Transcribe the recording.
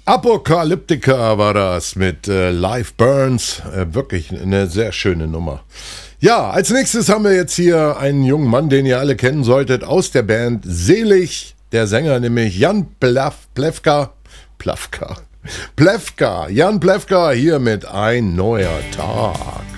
Apokalyptica war das mit Live Burns. Wirklich eine sehr schöne Nummer. Ja, als nächstes haben wir jetzt hier einen jungen Mann, den ihr alle kennen solltet, aus der Band Selig. Der Sänger nämlich Jan Plewka. Jan Plewka hier mit Ein neuer Tag.